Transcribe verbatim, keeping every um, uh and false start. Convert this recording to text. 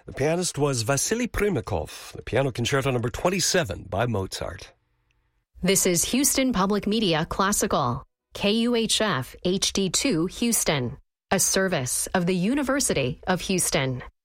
The pianist was Vasily Primakov, the Piano Concerto number twenty-seven by Mozart. This is Houston Public Media Classical, K U H F H D two Houston, a service of the University of Houston.